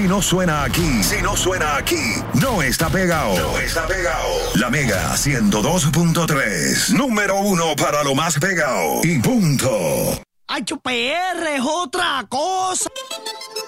Si no suena aquí, no está pegado. La Mega 102.3, número 1 para lo más pegado. Y punto. ¡Ay, PR es otra cosa!